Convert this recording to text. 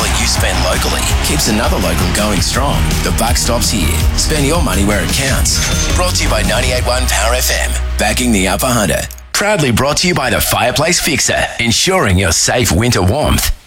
dollar you spend locally keeps another local going strong. The buck stops here. Spend your money where it counts. Brought to you by 98.1 Power FM. Backing the Upper Hunter. Proudly brought to you by the Fireplace Fixer. Ensuring your safe winter warmth.